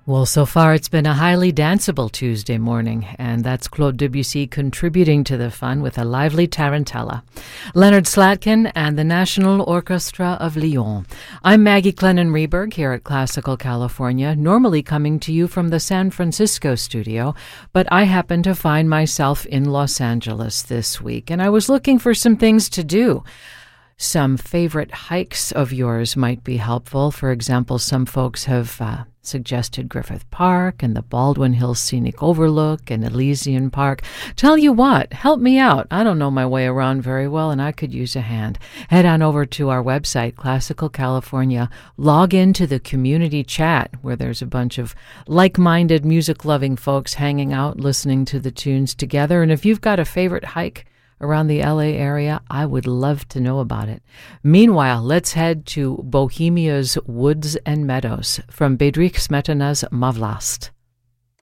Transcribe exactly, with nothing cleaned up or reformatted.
Well, so far it's been a highly danceable Tuesday morning, and that's Claude Debussy contributing to the fun with a lively tarantella. Leonard Slatkin and the National Orchestra of Lyon. I'm Maggie Clennon-Reberg here at Classical California, normally coming to you from the San Francisco studio, but I happen to find myself in Los Angeles this week, and I was looking for some things to do. Some favorite hikes of yours might be helpful. For example, some folks have uh, suggested Griffith Park and the Baldwin Hills Scenic Overlook and Elysian Park. Tell you what, help me out. I don't know my way around very well, and I could use a hand. Head on over to our website, Classical California. Log into the community chat, where there's a bunch of like-minded, music-loving folks hanging out, listening to the tunes together. And if you've got a favorite hike around the L A area, I would love to know about it. Meanwhile, let's head to Bohemia's woods and meadows from Bedřich Smetana's Má vlast.